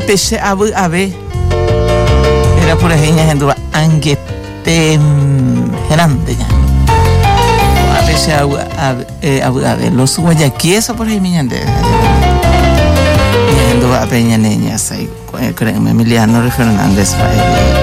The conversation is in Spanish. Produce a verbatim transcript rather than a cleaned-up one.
Peshe abu abe. Era por ejemplo en tu angete grande ya. A peshe abu abe abu abe. Los guayaquí eso por ejemplo en de. Y en tu apeña niña sai. Creo que Emiliano Fernández.